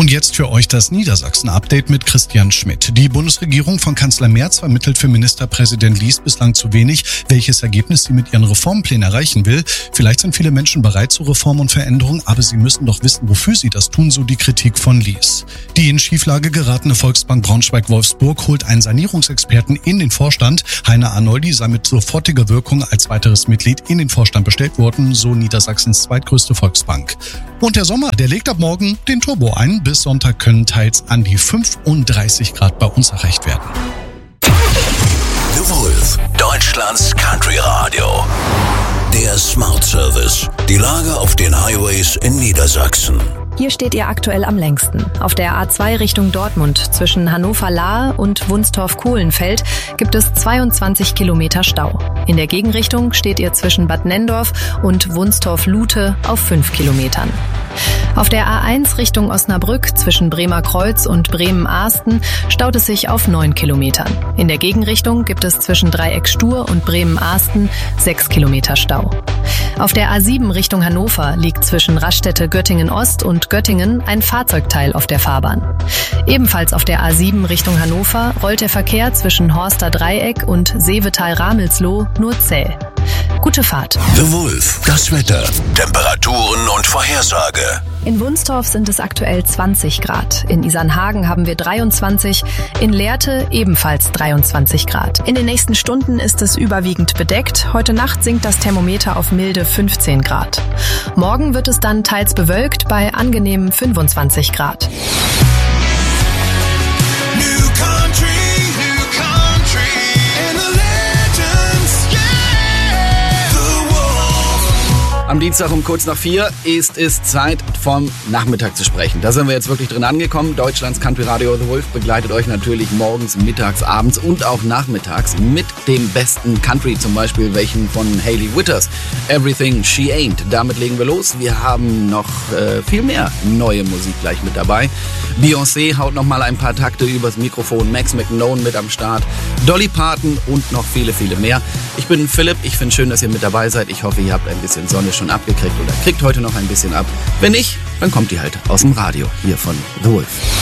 Und jetzt für euch das Niedersachsen-Update mit Christian Schmidt. Die Bundesregierung von Kanzler Merz vermittelt für Ministerpräsident Lies bislang zu wenig, welches Ergebnis sie mit ihren Reformplänen erreichen will. Vielleicht sind viele Menschen bereit zu Reform und Veränderung, aber sie müssen doch wissen, wofür sie das tun, so die Kritik von Lies. Die in Schieflage geratene Volksbank Braunschweig-Wolfsburg holt einen Sanierungsexperten in den Vorstand. Heiner Arnoldi sei mit sofortiger Wirkung als weiteres Mitglied in den Vorstand bestellt worden, so Niedersachsens zweitgrößte Volksbank. Und der Sommer, der legt ab morgen den Turbo ein. Bis Sonntag können teils an die 35 Grad bei uns erreicht werden. The Wolf, Deutschlands Country Radio. Der Smart Service. Die Lage auf den Highways in Niedersachsen. Hier steht ihr aktuell am längsten. Auf der A2 Richtung Dortmund zwischen Hannover-Lahr und Wunstorf-Kohlenfeld gibt es 22 Kilometer Stau. In der Gegenrichtung steht ihr zwischen Bad Nenndorf und Wunstorf-Lute auf 5 Kilometern. Auf der A1 Richtung Osnabrück zwischen Bremer Kreuz und Bremen-Ahsten staut es sich auf 9 Kilometern. In der Gegenrichtung gibt es zwischen Dreieck Stur und Bremen-Ahsten 6 Kilometer Stau. Auf der A7 Richtung Hannover liegt zwischen Raststätte Göttingen-Ost und Göttingen ein Fahrzeugteil auf der Fahrbahn. Ebenfalls auf der A7 Richtung Hannover rollt der Verkehr zwischen Horster Dreieck und Seevetal-Ramelsloh nur zäh. Gute Fahrt. The Wolf, das Wetter, Temperaturen und Vorhersage. In Wunstorf sind es aktuell 20 Grad. In Isernhagen haben wir 23, in Lehrte ebenfalls 23 Grad. In den nächsten Stunden ist es überwiegend bedeckt. Heute Nacht sinkt das Thermometer auf milde 15 Grad. Morgen wird es dann teils bewölkt bei angenehmen 25 Grad. Am Dienstag um kurz nach 4 ist es Zeit, vom Nachmittag zu sprechen. Da sind wir jetzt wirklich drin angekommen. Deutschlands Country Radio The Wolf begleitet euch natürlich morgens, mittags, abends und auch nachmittags mit dem besten Country, zum Beispiel welchen von Hayley Whitters. Everything She Ain't. Damit legen wir los. Wir haben noch viel mehr neue Musik gleich mit dabei. Beyoncé haut noch mal ein paar Takte übers Mikrofon. Max McNone mit am Start. Dolly Parton und noch viele, viele mehr. Ich bin Philipp. Ich finde schön, dass ihr mit dabei seid. Ich hoffe, ihr habt ein bisschen Sonne schon abgekriegt oder kriegt heute noch ein bisschen ab. Wenn nicht, dann kommt die halt aus dem Radio hier von The Wolf.